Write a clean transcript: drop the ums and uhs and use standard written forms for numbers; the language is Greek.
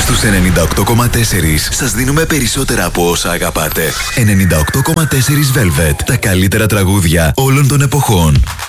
Στους 98,4 σας δίνουμε περισσότερα από όσα αγαπάτε. 98,4 Velvet. Τα καλύτερα τραγούδια όλων των εποχών.